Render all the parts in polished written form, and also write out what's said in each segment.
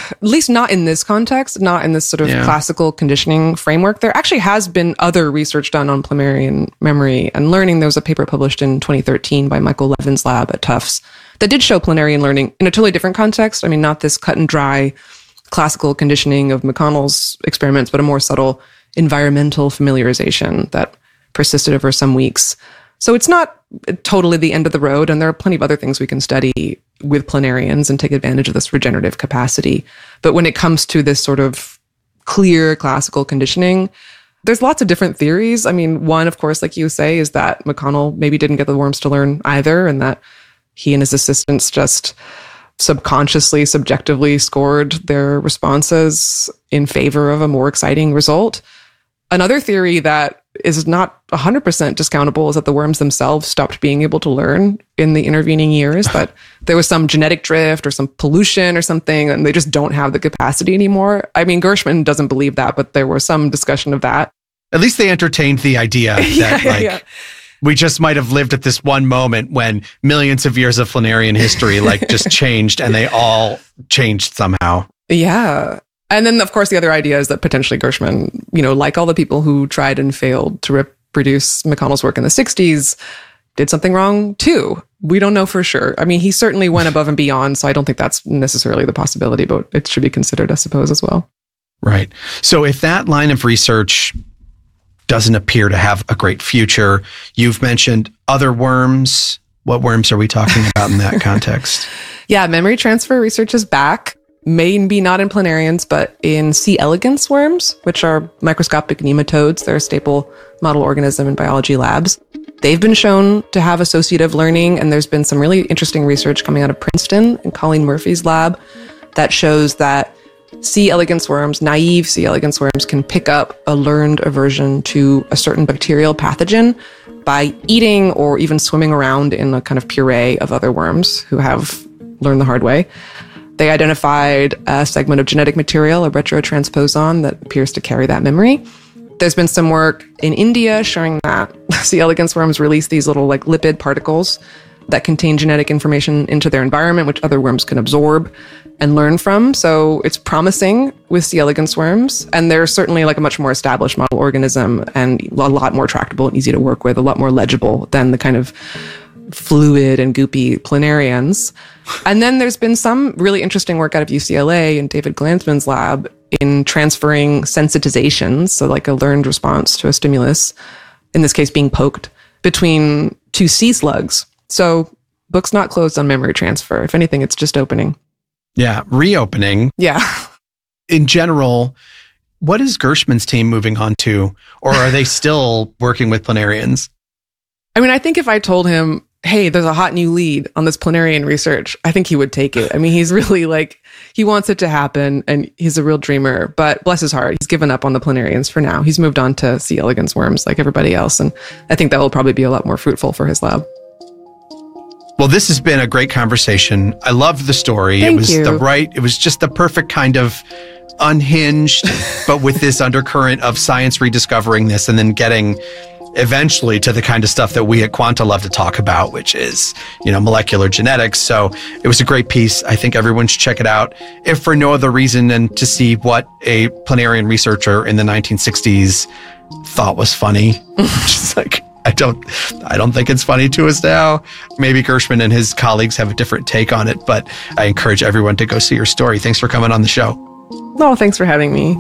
at least not in this context, not in this sort of classical conditioning framework. There actually has been other research done on Planarian memory and learning. There was a paper published in 2013 by Michael Levin's lab at Tufts that did show Planarian learning in a totally different context. I mean, not this cut and dry classical conditioning of McConnell's experiments, but a more subtle environmental familiarization that persisted over some weeks. So it's not totally the end of the road, and there are plenty of other things we can study with planarians and take advantage of this regenerative capacity. But when it comes to this sort of clear classical conditioning, there's lots of different theories. I mean, one, of course, like you say, is that McConnell maybe didn't get the worms to learn either, and that he and his assistants just subconsciously, subjectively scored their responses in favor of a more exciting result. Another theory that is not 100% discountable is that the worms themselves stopped being able to learn in the intervening years, that there was some genetic drift or some pollution or something, and they just don't have the capacity anymore. I mean, Gershman doesn't believe that, but there was some discussion of that. At least they entertained the idea that we just might have lived at this one moment when millions of years of Flanarian history just changed, and they all changed somehow. Yeah. And then, of course, the other idea is that potentially Gershman, like all the people who tried and failed to reproduce McConnell's work in the 60s, did something wrong too. We don't know for sure. I mean, he certainly went above and beyond, so I don't think that's necessarily the possibility, but it should be considered, I suppose, as well. Right. So if that line of research doesn't appear to have a great future, you've mentioned other worms. What worms are we talking about in that context? Yeah, memory transfer research is back. Maybe not in planarians, but in C. elegans worms, which are microscopic nematodes. They're a staple model organism in biology labs. They've been shown to have associative learning, and there's been some really interesting research coming out of Princeton and Colleen Murphy's lab that shows that C. elegans worms, naive C. elegans worms, can pick up a learned aversion to a certain bacterial pathogen by eating or even swimming around in a kind of puree of other worms who have learned the hard way. They identified a segment of genetic material, a retrotransposon, that appears to carry that memory. There's been some work in India showing that C. elegans worms release these little lipid particles that contain genetic information into their environment, which other worms can absorb and learn from. So it's promising with C. elegans worms. And they're certainly a much more established model organism and a lot more tractable and easy to work with, a lot more legible than the kind of fluid and goopy planarians. And then there's been some really interesting work out of UCLA and David Glansman's lab in transferring sensitizations, so a learned response to a stimulus, in this case being poked, between two sea slugs. So book's not closed on memory transfer. If anything, it's just opening. Yeah, reopening. Yeah. In general, what is Gershman's team moving on to? Or are they still working with planarians? I mean, I think if I told him, hey, there's a hot new lead on this planarian research, I think he would take it. I mean, he's really he wants it to happen, and he's a real dreamer, but bless his heart, he's given up on the planarians for now. He's moved on to C. elegans worms like everybody else, and I think that will probably be a lot more fruitful for his lab. Well, this has been a great conversation. I loved the story. Thank you. It was just the perfect kind of unhinged, but with this undercurrent of science rediscovering this and then getting eventually to the kind of stuff that we at Quanta love to talk about, which is, molecular genetics. So it was a great piece. I think everyone should check it out, if for no other reason than to see what a planarian researcher in the 1960s thought was funny. Just I don't think it's funny to us now. Maybe Gershman and his colleagues have a different take on it, but I encourage everyone to go see your story. Thanks for coming on the show. No, thanks for having me.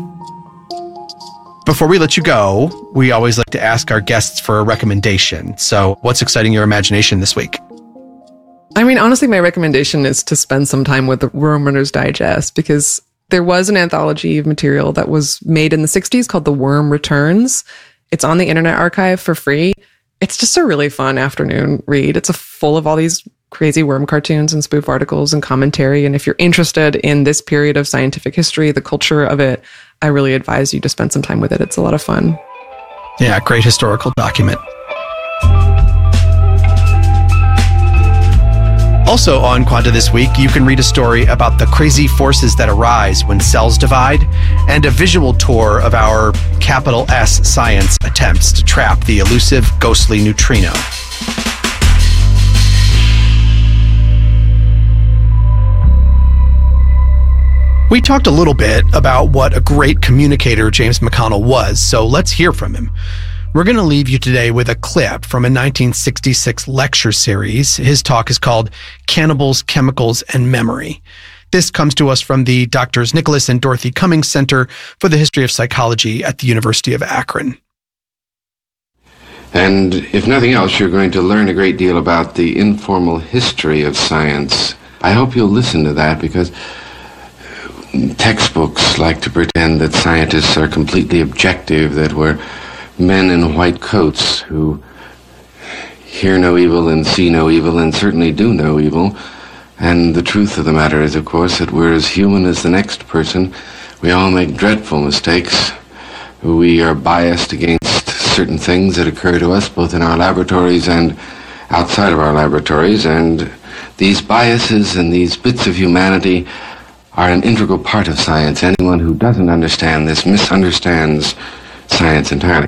Before we let you go, we always like to ask our guests for a recommendation. So what's exciting your imagination this week? I mean, honestly, my recommendation is to spend some time with the Worm Runner's Digest, because there was an anthology of material that was made in the 60s called The Worm Returns. It's on the Internet Archive for free. It's just a really fun afternoon read. It's full of all these crazy worm cartoons and spoof articles and commentary. And if you're interested in this period of scientific history, the culture of it, I really advise you to spend some time with it. It's a lot of fun. Yeah, great historical document. Also on Quanta this week, you can read a story about the crazy forces that arise when cells divide, and a visual tour of our capital S science attempts to trap the elusive ghostly neutrino. We talked a little bit about what a great communicator James McConnell was, so let's hear from him. We're going to leave you today with a clip from a 1966 lecture series. His talk is called Cannibals, Chemicals, and Memory. This comes to us from the Drs. Nicholas and Dorothy Cummings Center for the History of Psychology at the University of Akron. And if nothing else, you're going to learn a great deal about the informal history of science. I hope you'll listen to that, because textbooks like to pretend that scientists are completely objective, that we're men in white coats who hear no evil and see no evil and certainly do no evil. And the truth of the matter is, of course, that we're as human as the next person. We all make dreadful mistakes. We are biased against certain things that occur to us, both in our laboratories and outside of our laboratories. And these biases and these bits of humanity are an integral part of science. Anyone who doesn't understand this misunderstands science entirely.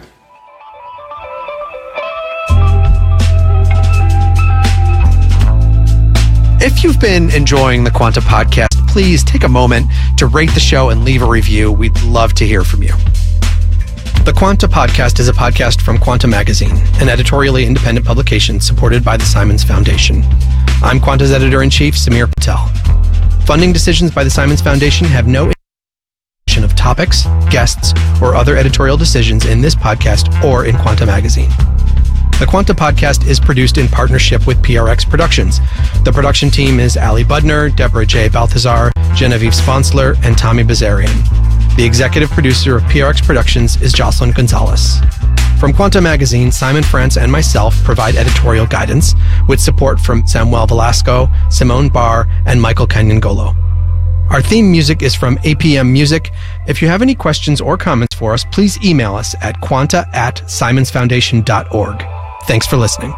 If you've been enjoying the Quanta Podcast, please take a moment to rate the show and leave a review. We'd love to hear from you. The Quanta Podcast is a podcast from Quanta Magazine, an editorially independent publication supported by the Simons Foundation. I'm Quanta's editor-in-chief, Samir Patel. Funding decisions by the Simons Foundation have no indication of topics, guests, or other editorial decisions in this podcast or in Quanta Magazine. The Quanta Podcast is produced in partnership with PRX Productions. The production team is Ali Budner, Deborah J. Balthazar, Genevieve Sponsler, and Tommy Bazarian. The executive producer of PRX Productions is Jocelyn Gonzalez. From Quanta Magazine, Simon France and myself provide editorial guidance with support from Samuel Velasco, Simone Barr, and Michael Kanyangolo. Our theme music is from APM Music. If you have any questions or comments for us, please email us at quanta@simonsfoundation.org. Thanks for listening.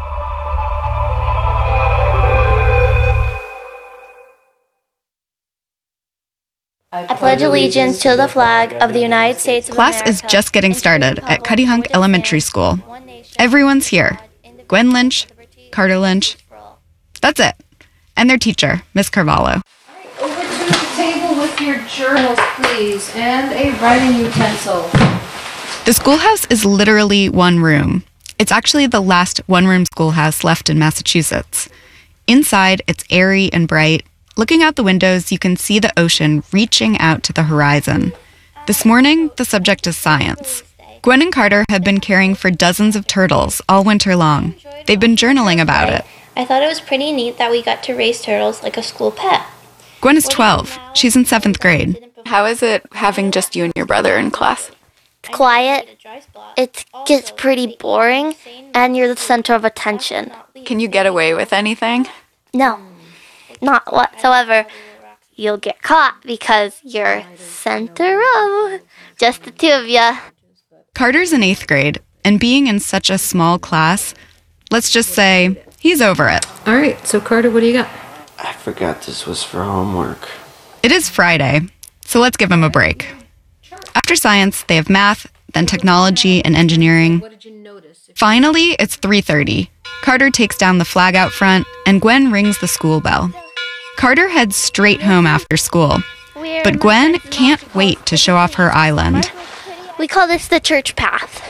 I pledge allegiance to the flag of the United States of Class America. is just getting started at Cuttyhunk Elementary School. Everyone's here. Gwen Lynch, Carter Lynch. That's it. And their teacher, Miss Carvalho. Over to the table with your journals, please, and a writing utensil. The schoolhouse is literally one room. It's actually the last one-room schoolhouse left in Massachusetts. Inside, it's airy and bright. Looking out the windows, you can see the ocean reaching out to the horizon. This morning, the subject is science. Gwen and Carter have been caring for dozens of turtles all winter long. They've been journaling about it. I thought it was pretty neat that we got to raise turtles like a school pet. Gwen is 12. She's in 7th grade. How is it having just you and your brother in class? It's quiet, it gets pretty boring, and you're the center of attention. Can you get away with anything? No, not whatsoever. You'll get caught because you're center of just the two of you. Carter's in 8th grade, and being in such a small class, let's just say he's over it. All right, so Carter, what do you got? I forgot this was for homework. It is Friday, so let's give him a break. After science, they have math, then technology and engineering. Finally, it's 3:30. Carter takes down the flag out front, and Gwen rings the school bell. Carter heads straight home after school, but Gwen can't wait to show off her island. We call this the church path.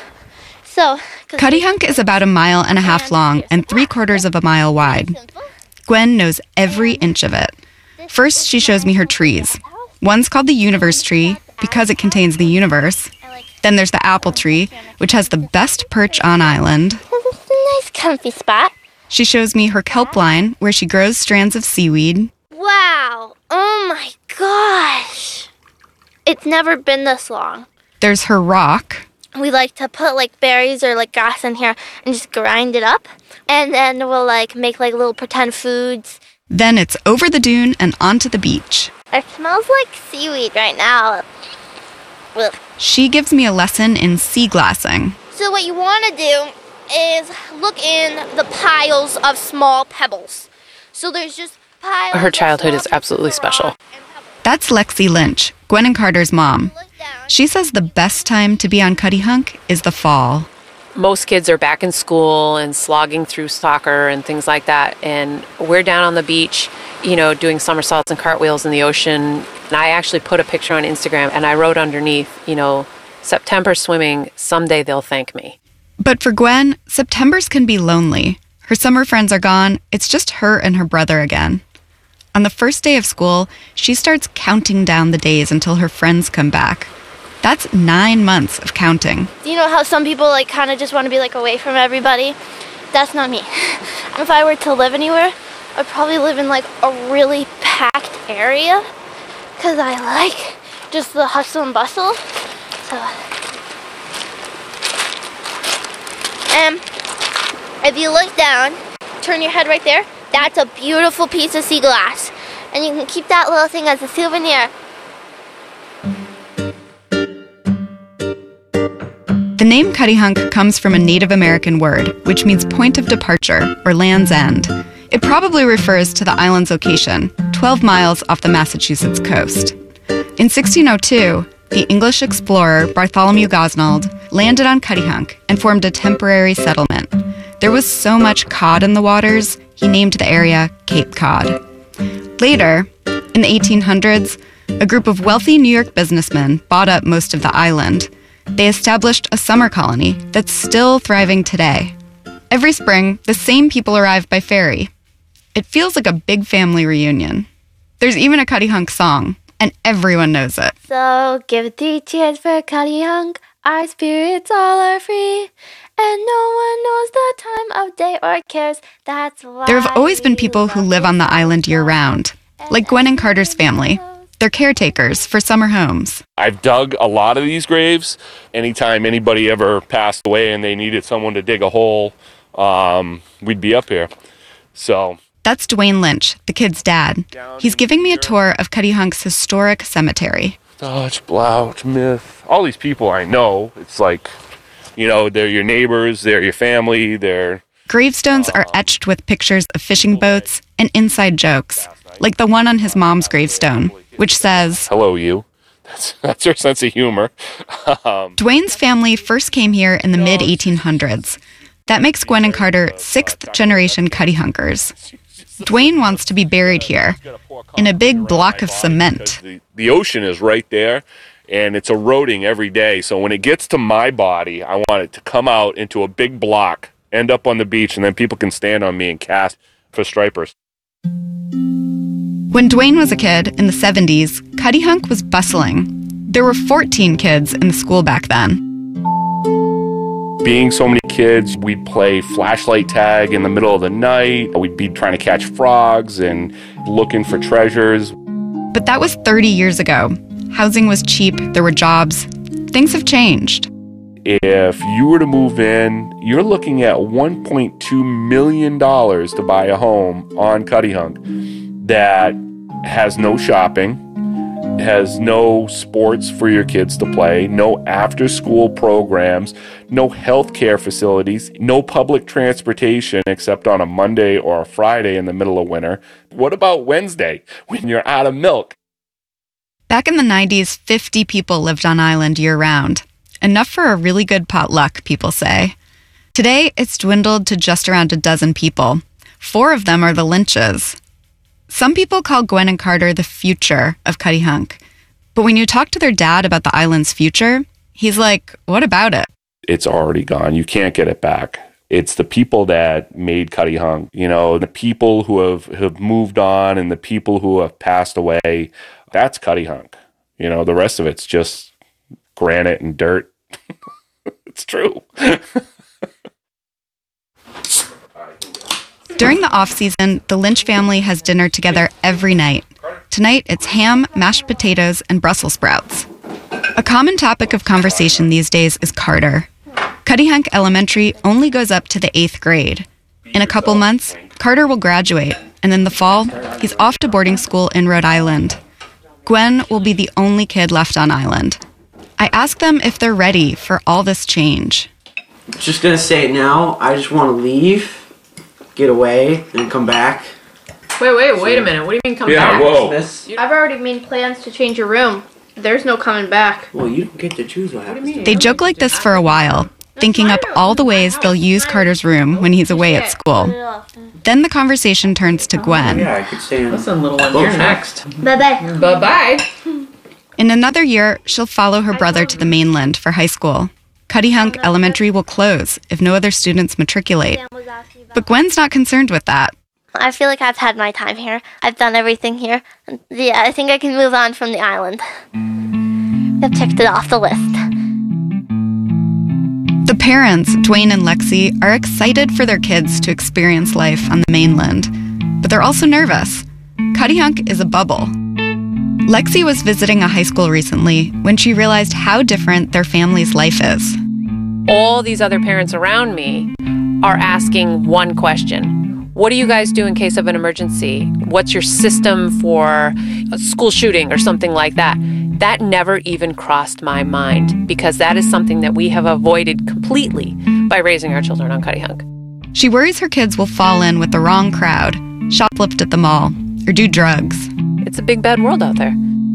Cuttyhunk is about 1.5 miles long and 3/4 of a mile wide. Gwen knows every inch of it. First, she shows me her trees. One's called the universe tree because it contains the universe. Then there's the apple tree, which has the best perch on island. Nice comfy spot. She shows me her kelp line, where she grows strands of seaweed. Wow. Oh my gosh. It's never been this long. There's her rock. We like to put berries or grass in here and just grind it up. And then we'll make little pretend foods. Then it's over the dune and onto the beach. It smells like seaweed right now. Ugh. She gives me a lesson in sea glassing. So what you want to do is look in the piles of small pebbles. So there's just piles. Her childhood is absolutely special. That's Lexi Lynch, Gwen and Carter's mom. She says the best time to be on Cuttyhunk is the fall. Most kids are back in school and slogging through soccer and things like that, and we're down on the beach doing somersaults and cartwheels in the ocean. And I actually put a picture on Instagram and I wrote underneath, September swimming, someday they'll thank me. But for Gwen, Septembers can be lonely. Her summer friends are gone. It's just her and her brother again. On the first day of school, she starts counting down the days until her friends come back. That's 9 months of counting. You know how some people kind of just want to be away from everybody? That's not me. If I were to live anywhere, I'd probably live in a really packed area because I like just the hustle and bustle. So, if you look down, turn your head right there, that's a beautiful piece of sea glass. And you can keep that little thing as a souvenir. The name Cuttyhunk comes from a Native American word, which means point of departure, or land's end. It probably refers to the island's location, 12 miles off the Massachusetts coast. In 1602, the English explorer Bartholomew Gosnold landed on Cuttyhunk and formed a temporary settlement. There was so much cod in the waters, he named the area Cape Cod. Later, in the 1800s, a group of wealthy New York businessmen bought up most of the island. They established a summer colony that's still thriving today. Every spring, the same people arrive by ferry. It feels like a big family reunion. There's even a Cuttyhunk song, and everyone knows it. So give 3 cheers for Cuttyhunk, our spirits all are free, and no one knows the time of day or cares, that's why. There have always been people who live on the island year-round, like Gwen and Carter's family. They're caretakers for summer homes. I've dug a lot of these graves. Anytime anybody ever passed away and they needed someone to dig a hole, we'd be up here. So that's Dwayne Lynch, the kid's dad. He's giving me a tour of Cuttyhunk's historic cemetery. Dodge, Blouch, Myth, all these people I know. It's they're your neighbors, they're your family, they're... Gravestones are etched with pictures of fishing boats and inside jokes, like the one on his mom's gravestone, which says, "Hello, you." That's her sense of humor. Dwayne's family first came here in the mid-1800s. That makes Gwen and Carter 6th-generation Cuttyhunkers. Dwayne wants to be buried here, in a big block of cement. The ocean is right there, and it's eroding every day. So when it gets to my body, I want it to come out into a big block, end up on the beach, and then people can stand on me and cast for stripers. When Dwayne was a kid in the 70s, Cuttyhunk was bustling. There were 14 kids in the school back then. Being so many kids, we'd play flashlight tag in the middle of the night. We'd be trying to catch frogs and looking for treasures. But that was 30 years ago. Housing was cheap, there were jobs. Things have changed. If you were to move in, you're looking at $1.2 million to buy a home on Cuttyhunk that has no shopping, has no sports for your kids to play, no after-school programs, no health care facilities, no public transportation except on a Monday or a Friday in the middle of winter. What about Wednesday when you're out of milk? Back in the 90s, 50 people lived on island year-round. Enough for a really good potluck, people say. Today, it's dwindled to just around a dozen people. 4 of them are the Lynches. Some people call Gwen and Carter the future of Cuttyhunk. But when you talk to their dad about the island's future, he's like, what about it? It's already gone. You can't get it back. It's the people that made Cuttyhunk. The people who have moved on and the people who have passed away. That's Cuttyhunk. The rest of it's just granite and dirt. It's true. During the off-season, the Lynch family has dinner together every night. Tonight, it's ham, mashed potatoes, and Brussels sprouts. A common topic of conversation these days is Carter. Cuttyhunk Elementary only goes up to the 8th grade. In a couple months, Carter will graduate, and in the fall, he's off to boarding school in Rhode Island. Gwen will be the only kid left on island. I ask them if they're ready for all this change. Just gonna say it now, I just want to leave, get away, and come back. Wait a minute. What do you mean come back? Yeah, whoa. I've already made plans to change your room. There's no coming back. Well, you don't get to choose what happens. They joke like this for a while, thinking up all the ways they'll use Carter's room when he's away at school. Then the conversation turns to Gwen. Yeah, I could stay in. Listen, little one, you're next. Bye-bye. Bye-bye. In another year, she'll follow her brother to the mainland for high school. Cuttyhunk Elementary will close if no other students matriculate. But Gwen's not concerned with that. I feel like I've had my time here. I've done everything here. Yeah, I think I can move on from the island. I've checked it off the list. The parents, Dwayne and Lexi, are excited for their kids to experience life on the mainland. But they're also nervous. Cuttyhunk is a bubble. Lexi was visiting a high school recently when she realized how different their family's life is. All these other parents around me are asking one question. What do you guys do in case of an emergency? What's your system for a school shooting or something like that? That never even crossed my mind because that is something that we have avoided completely by raising our children on Cuttyhunk. She worries her kids will fall in with the wrong crowd, shoplift at the mall, or do drugs. It's a big, bad world out there.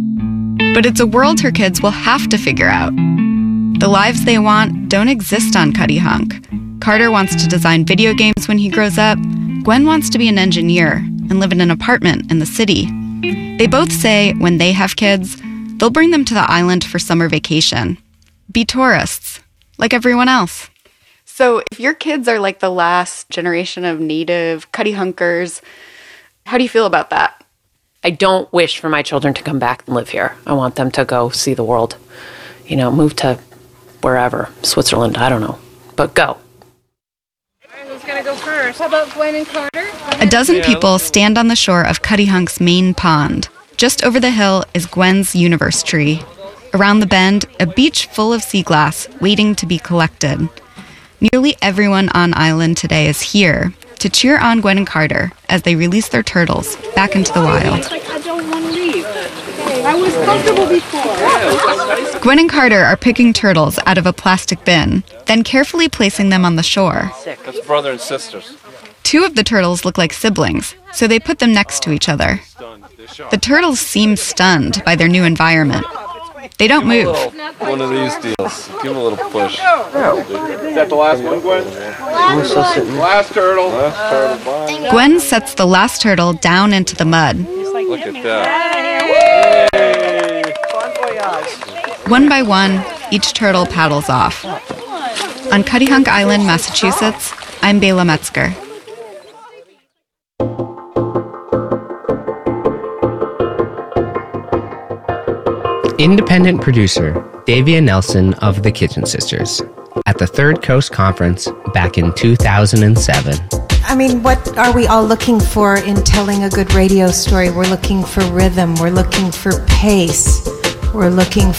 But it's a world her kids will have to figure out. The lives they want don't exist on Cuttyhunk. Carter wants to design video games when he grows up. Gwen wants to be an engineer and live in an apartment in the city. They both say when they have kids, they'll bring them to the island for summer vacation. Be tourists, like everyone else. So if your kids are like the last generation of native Cuttyhunkers, how do you feel about that? I don't wish for my children to come back and live here. I want them to go see the world. You know, move to wherever, Switzerland, I don't know. But go. Who's going to go first? How about Gwen and Carter? A dozen people stand on the shore of Cuttyhunk's main pond. Just over the hill is Gwen's universe tree. Around the bend, a beach full of sea glass waiting to be collected. Nearly everyone on island today is here to cheer on Gwen and Carter as they release their turtles back into the wild. I don't want to leave. I was comfortable before. Gwen and Carter are picking turtles out of a plastic bin, then carefully placing them on the shore. That's brother and sisters. Two of the turtles look like siblings, so they put them next to each other. The turtles seem stunned by their new environment. They don't move. One of these deals. Give him a little push. Is that the last one, Gwen? Last turtle. Last turtle. Bye. Gwen sets the last turtle down into the mud. Look at that. Yay. One by one, each turtle paddles off. On Cuttyhunk Island, Massachusetts, I'm Bela Metzger. Independent producer Davia Nelson of the Kitchen Sisters at the Third Coast Conference back in 2007. I mean, what are we all looking for in telling a good radio story? We're looking for rhythm. We're looking for pace. We're looking